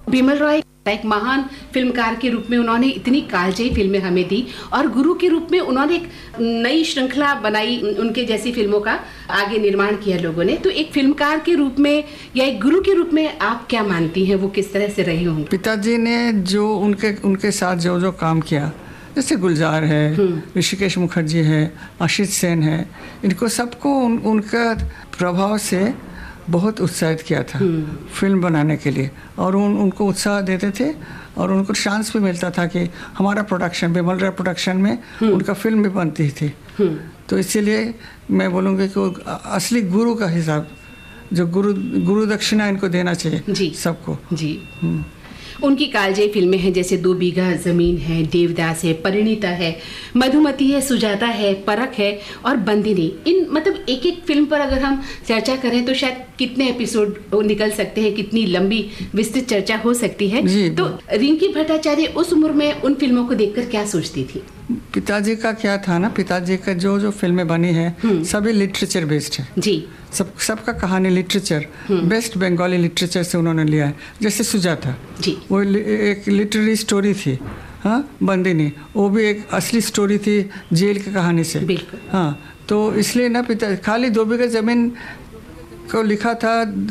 बिमल रॉय एक महान फिल्मकार के रूप में उन्होंने इतनी कालजयी फिल्में हमें दी और गुरु के रूप में उन्होंने एक नई श्रृंखला बनाई, उनके जैसी फिल्मों का आगे निर्माण किया लोगों ने। तो एक फिल्मकार के रूप में या एक गुरु के रूप में आप क्या मानती हैं, वो किस तरह से रहे होंगे? पिताजी ने जो उनके साथ जो काम किया, जैसे गुलजार है, ऋषिकेश मुखर्जी है, आशीष सेन है, इनको सबको उनका प्रभाव से बहुत उत्साहित किया था फिल्म बनाने के लिए, और उनको उत्साह देते थे और उनको चांस भी मिलता था कि हमारा प्रोडक्शन, बिमल रॉय प्रोडक्शन में उनका फिल्म भी बनती थी। तो इसीलिए मैं बोलूँगी कि असली गुरु का हिसाब, जो गुरु दक्षिणा इनको देना चाहिए सबको जी। उनकी कालजयी फिल्में हैं जैसे 2 बीघा जमीन है, देवदास है, परिणीता है, मधुमती है, सुजाता है, परख है और बंदिनी। इन मतलब एक एक फिल्म पर अगर हम चर्चा करें तो शायद कितने एपिसोड निकल सकते हैं, कितनी लंबी विस्तृत चर्चा हो सकती है। तो रिंकी भट्टाचार्य उस उम्र में उन फिल्मों को देखकर क्या सोचती थी? पिताजी का क्या था ना, पिताजी का जो फिल्में बनी है सभी लिटरेचर बेस्ड है जी। सबका कहानी लिटरेचर, बेस्ट बंगाली लिटरेचर से उन्होंने लिया है। जैसे सुजाता जी, वो एक लिटरेरी स्टोरी थी। हाँ, बंदिनी वो भी एक असली स्टोरी थी जेल की कहानी से। हाँ, तो इसलिए ना पिता खाली 2 बीघा जमीन को लिखा था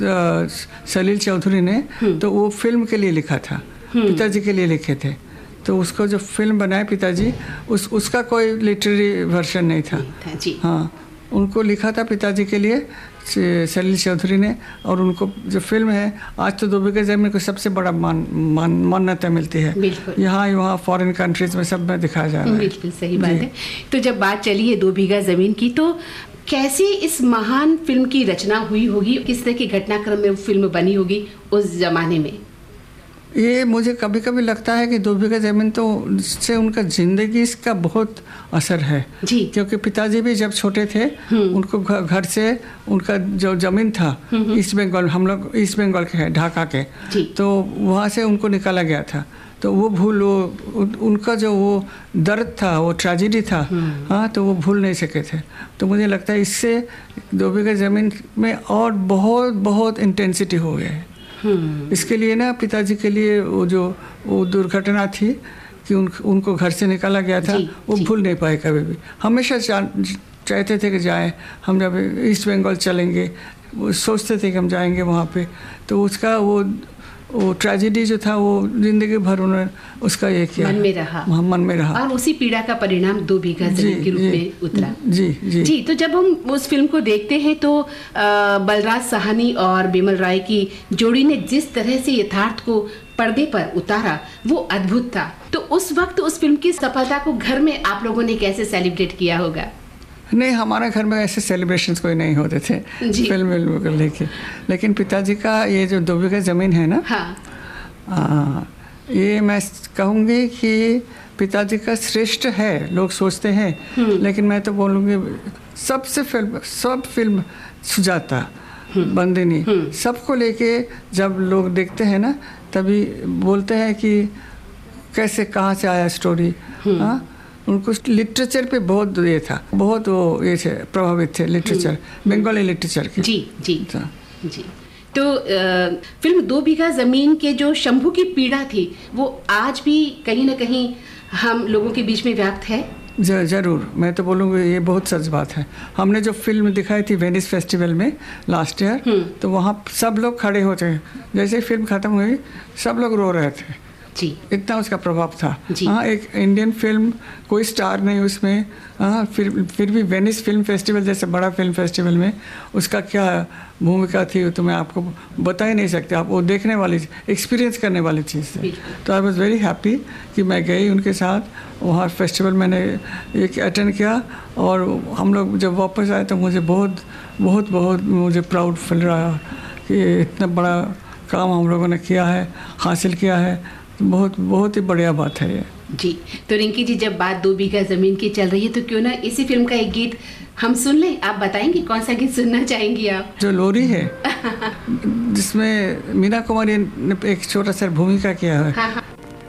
सलील चौधरी ने, तो वो फिल्म के लिए लिखा था, पिताजी के लिए लिखे थे। तो उसको जो फिल्म बनाए पिताजी, उसका कोई लिटरेरी वर्जन नहीं था जी। हाँ, उनको लिखा था पिताजी के लिए सलील चौधरी ने, और उनको जो फिल्म है आज तो 2 बीघा जमीन को सबसे बड़ा मान्यता मिलती है यहाँ वहाँ फॉरेन कंट्रीज में सब में दिखाया जा रहा है। बिल्कुल सही बात है। तो जब बात चली है 2 बीघा जमीन की, तो कैसे इस महान फिल्म की रचना हुई होगी, किस तरह के घटनाक्रम में वो फिल्म बनी होगी उस जमाने में? ये मुझे कभी कभी लगता है कि 2 बीघा जमीन तो से उनका जिंदगी इसका बहुत असर है जी। क्योंकि पिताजी भी जब छोटे थे उनको घर से उनका जो जमीन था ईस्ट बंगाल, हम लोग ईस्ट बंगाल के हैं ढाका के, तो वहाँ से उनको निकाला गया था। तो वो उनका जो वो दर्द था, वो ट्रेजेडी था, हाँ, तो वो भूल नहीं सके थे। तो मुझे लगता है इससे 2 बीघा जमीन में और बहुत बहुत इंटेंसिटी हो गया है। इसके लिए ना पिताजी के लिए वो दुर्घटना थी कि उनको घर से निकाला गया था, वो भूल नहीं पाए कभी भी। हमेशा चाहते थे कि जाएं, हम जब ईस्ट बंगाल चलेंगे वो सोचते थे कि हम जाएंगे वहाँ पे। तो उसका वो ट्रेजेडी जो था वो जिंदगी भर उन्होंने उसका ये किया, मन में रहा और उसी पीड़ा का परिणाम 2 बीघा जमीन के रूप में उतरा जी। तो जब हम उस फिल्म को देखते हैं तो बलराज साहनी और बिमल रॉय की जोड़ी ने जिस तरह से यथार्थ को पर्दे पर उतारा वो अद्भुत था। तो उस वक्त उस फिल्म की सफलता को घर में आप लोगों ने कैसे सेलिब्रेट किया होगा? नहीं, हमारे घर में ऐसे सेलिब्रेशंस कोई नहीं होते थे फिल्म को लेके, लेकिन पिताजी का ये जो 2 बीघा ज़मीन है ना, हाँ, ये मैं कहूँगी कि पिताजी का श्रेष्ठ है, लोग सोचते हैं, लेकिन मैं तो बोलूँगी सब फिल्म सुजाता, बंदिनी, सबको लेके जब लोग देखते हैं ना तभी बोलते हैं कि कैसे कहाँ से आया स्टोरी। हाँ, उनको लिटरेचर पे बहुत ये था, बहुत वो ये थे, प्रभावित थे लिटरेचर, बंगाली लिटरेचर के जी। तो फिल्म 2 बीघा जमीन के जो शंभू की पीड़ा थी वो आज भी कहीं ना कहीं हम लोगों के बीच में व्याप्त है। जरूर, मैं तो बोलूँगी ये बहुत सच बात है। हमने जो फिल्म दिखाई थी वेनिस फेस्टिवल में लास्ट ईयर, तो वहाँ सब लोग खड़े होते हैं, जैसे ही फिल्म खत्म हुई सब लोग रो रहे थे जी, इतना उसका प्रभाव था। हाँ, एक इंडियन फिल्म, कोई स्टार नहीं उसमें, हाँ, फिर भी वेनिस फिल्म फेस्टिवल जैसे बड़ा फिल्म फेस्टिवल में उसका क्या भूमिका थी तो मैं आपको बता ही नहीं सकते। आप वो देखने वाली, एक्सपीरियंस करने वाली चीज़ थी। तो आई वॉज वेरी हैप्पी कि मैं गई उनके साथ वहाँ फेस्टिवल, मैंने एक अटेंड किया, और हम लोग जब वापस आए तो मुझे बहुत बहुत बहुत मुझे प्राउड फील रहा कि इतना बड़ा काम हम लोगों ने किया है, हासिल किया है। बहुत ही बढ़िया बात है ये जी। तो रिंकी जी, जब बात 2 बीघा जमीन की चल रही है तो क्यों ना इसी फिल्म का एक गीत हम सुन लें? आप बताएंगे कौन सा गीत सुनना चाहेंगी आप? जो लोरी है जिसमें मीना कुमारी ने एक छोटा सा भूमिका किया है। हाँ।